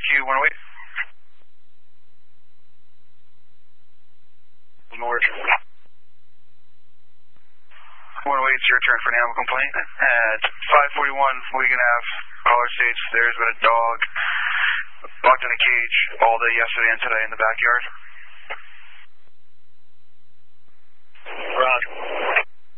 Rescue 108. North. 108, it's your turn for an animal complaint. At 541 Wigan Ave, caller states there's been a dog locked in a cage all day yesterday and today in the backyard. Roger.